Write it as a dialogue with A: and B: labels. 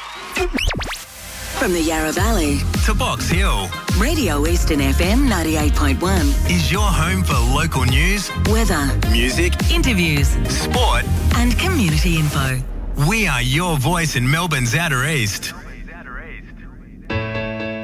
A: From the Yarra Valley
B: to Box Hill,
A: Radio Eastern FM 98.1
B: is your home for local news,
A: weather,
B: music,
A: interviews,
B: sport,
A: and community info.
B: We are your voice in Melbourne's Outer East.